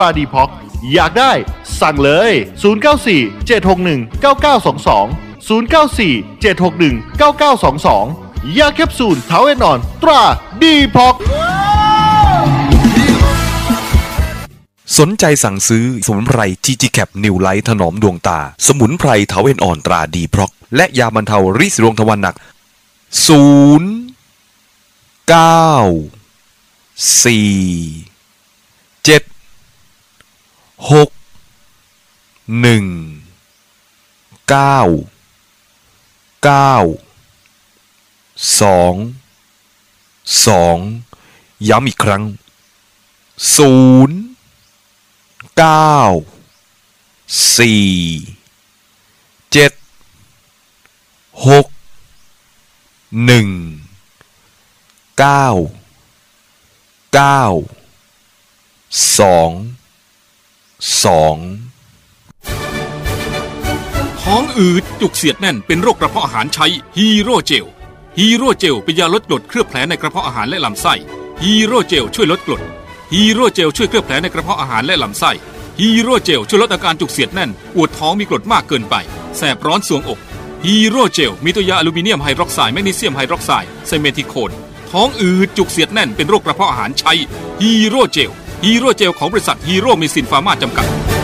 ตราดีพ็อกอยากได้สั่งเลย094 761 9922 094 761 9922ยาแคปซูลเท้าแอนอนตราดีพ็อกสนใจสั่งซื้อสมุนไพร GG Cap New Light ถนอมดวงตาสมุนไพรเถาเอ็นอ่อนตราดีพร็อกและยาบรรเทาริดรวงทวารหนัก094-761-9922ย้ำอีกครั้งท้องอืดจุกเสียดแน่นเป็นโรคกระเพาะอาหารใช้ฮีโร่เจลฮีโร่เจลเป็นยาลดกรดเคลือบแผลในกระเพาะอาหารและลำไส้ฮีโร่เจลช่วยลดกรดฮีโร่เจลช่วยเคลือบแผลในกระเพาะอาหารและลำไส้ฮีโร่เจลช่วยลดอาการจุกเสียดแน่นปวดท้องมีกรดมากเกินไปแสบร้อนสวงอกฮีโร่เจลมีตัวยาอลูมิเนียมไฮดรอกไซด์แมกนีเซียมไฮดรอกไซด์ไซเมทิโคนท้องอืดจุกเสียดแน่นเป็นโรคกระเพาะอาหารใช้ฮีโร่เจลฮีโร่เจลของบริษัทฮีโร่เมซินฟาร์มาจำกัด